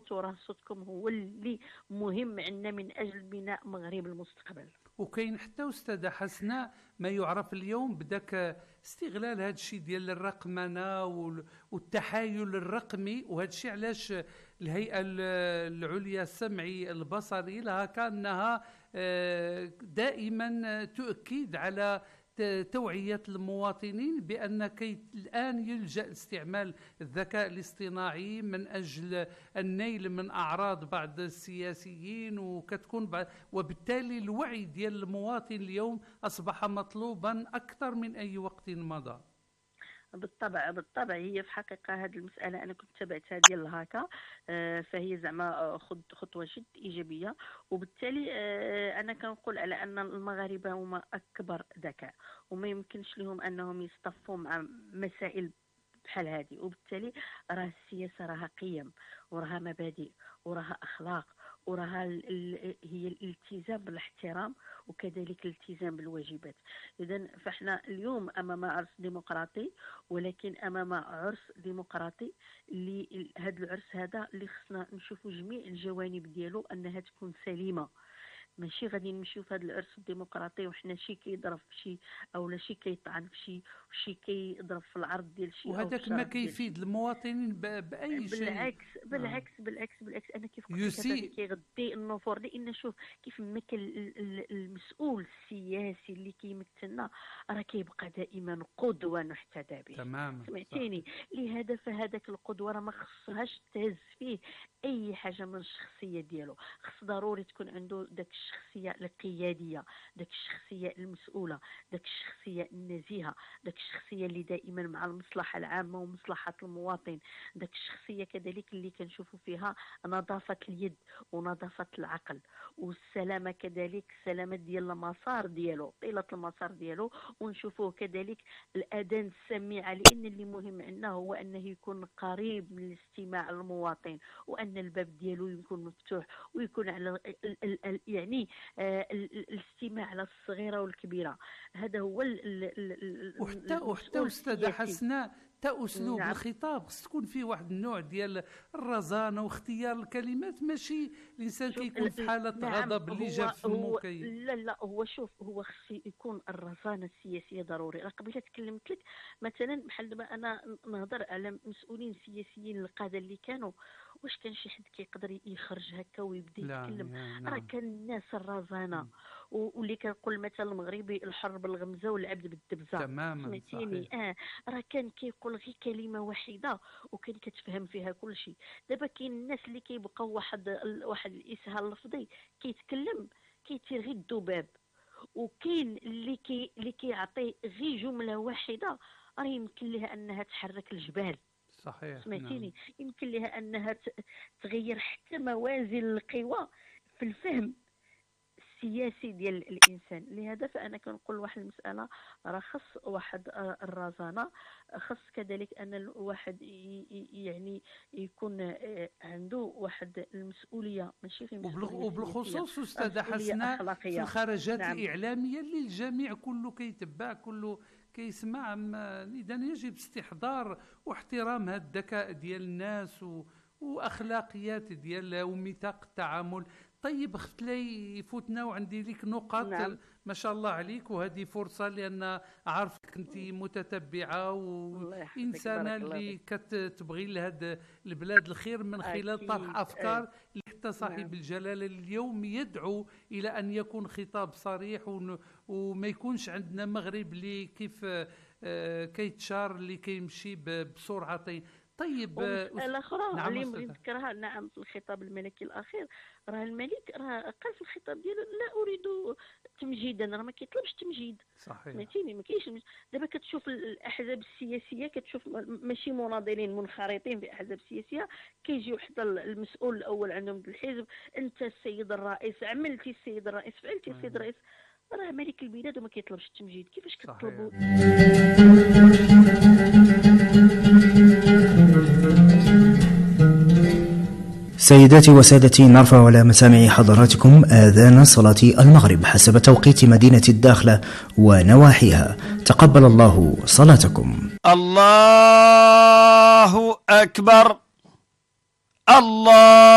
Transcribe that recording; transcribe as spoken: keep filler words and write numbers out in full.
صوتوا، راه صوتكم هو اللي مهم عندنا من اجل بناء مغرب المستقبل. وكاين حتى استاذه حسناء ما يعرف اليوم بداك استغلال هذا الشيء ديال الرقمنه والتحايل الرقمي، وهذا الشيء علاش الهيئه العليا السمعي البصري لها كانها دائما تؤكد على توعية المواطنين بأن كي الآن يلجأ لاستعمال الذكاء الاصطناعي من أجل النيل من أعراض بعض السياسيين، وكتكون وبالتالي الوعي ديال المواطن اليوم أصبح مطلوبا أكثر من أي وقت مضى. بالطبع بالطبع هي في حقيقه هذه المساله انا كنت تابعتها ديال الهاكا، فهي زعما خطوه جد ايجابيه، وبالتالي انا كنقول على ان المغاربه هما اكبر ذكاء وما يمكنش لهم انهم يصطفوا مع مسائل بحال هذه، وبالتالي راه السياسه راها قيم وراها مبادئ وراها اخلاق وراها هي الالتزام بالاحترام وكذلك الالتزام بالواجبات. اذا فاحنا اليوم امام عرس ديمقراطي، ولكن امام عرس ديمقراطي اللي هذا العرس هذا اللي خصنا نشوفوا جميع الجوانب ديالو انها تكون سليمه. ماشي غادي نمشيو في هذا العرس الديمقراطي وحنا شي كيضرب في شي او لا شي كيطعن في شي وشي كيضرب في العرض ديال شي، وهذاك ما كيفيد المواطنين باي شيء. بالعكس بالعكس آه. بالعكس بالعكس انا كيف قلت هذا كيغدي النفور، لان شوف كيف ما كان المسؤول السياسي اللي كيمثلنا راه كيبقى دائما قدوه نحتذى به. تمام سمعتيني؟ لهذا فهذاك القدوه راه ما خصهاش تهز فيه اي حاجه من الشخصيه ديالو، خص ضروري تكون عنده داك الشخصيه القياديه، داك الشخصيه المسؤوله، داك الشخصيه النزيهه، داك الشخصيه اللي دائما مع المصلحه العامه ومصلحه المواطن، داك الشخصيه كذلك اللي كنشوفوا فيها نظافه اليد ونظافه العقل والسلامه، كذلك السلامه ديال المسار ديالو، طيله المسار ديالو، ونشوفوه كذلك الاذان السميعه، لان اللي مهم عندنا هو انه يكون قريب من الاستماع المواطن، وان الباب ديالو يكون مفتوح ويكون على ال ال ال ال يعني آه الاستماع على الصغيره والكبيره. هذا هو ال ال ال وحتى وحتى استاذه حسناء تا اسلوب نعم. الخطاب خص تكون فيه واحد النوع ديال الرزانه واختيار الكلمات، ماشي الانسان كيكون في حاله نعم. غضب اللي جاب فمو كي لا لا هو شوف هو خص يكون الرزانه السياسيه ضروري. راه قبيله تكلمت لك مثلا بحال دابا انا نهضر على مسؤولين سياسيين القاده اللي كانوا، واش كان شي حد كيقدر يخرج هكا ويبدا يتكلم؟ نعم. راه كان الناس الرزانه واللي كنقول المثل المغربي الحر بالغمزه والعبد بالدبزه. تماما سمعتيني؟ اه راه كان كيقول غير كلمه واحده وكان كتفهم فيها كل شيء. دابا كاين الناس اللي كيبقاو واحد واحد الاسهال لفظي كيتكلم كيتير غير الذباب، وكاين اللي كي اللي كيعطي غير جمله واحده راه يمكن لها انها تحرك الجبال. صحيح. سمعتيني؟ نعم. يمكن لها انها تغير حتى موازين القوى في الفهم السياسي ديال الانسان. لهذا فانا كنقول واحد المساله راه خص واحد الرزانه، خص كذلك ان الواحد يعني يكون عنده واحد المسؤوليه، ماشي غير مسؤوليه وبالخصوص استاذه حسناء في الخرجات نعم. الاعلاميه اللي الجميع كله كيتبع كله كيسمع، اذا يجب استحضار واحترام هذا الذكاء ديال الناس و... واخلاقيات ديال وميثاق التعامل. طيب اخت لي يفوتنا وعندي لك نقط نعم. ما شاء الله عليك، وهذه فرصه لان عارفك انت متتبعه وانسانه اللي كتبغي لهذا البلاد الخير من خلال طرح افكار أه. اللي حتى صاحب نعم. الجلاله اليوم يدعو الى ان يكون خطاب صريح ون... وما يكونش عندنا مغرب اللي كيف آه كيتشار اللي كيمشي بسرعه. طيب مسألة أخرى نعم اللي بغيت نذكرها نعم في الخطاب الملكي الأخير، راه الملك راه قال في الخطاب ديالو لا أريد تمجيدا، راه ما كيطلبش تمجيد. صحيح. سمعتيني؟ ما كاينش. دابا كتشوف الأحزاب السياسية كتشوف ماشي مناضلين منخرطين في أحزاب سياسية كيجي وحده المسؤول الأول عندهم الحزب، أنت السيد الرئيس عملتي السيد الرئيس فعلتي السيد الرئيس، راه ملك البلاد وما كيطلبش التمجيد. كيفاش كتطلبوا؟ سيداتي وسادتي، نرفع على مسامع حضراتكم آذان صلاة المغرب حسب توقيت مدينة الداخلة ونواحيها. تقبل الله صلاتكم. الله أكبر. الله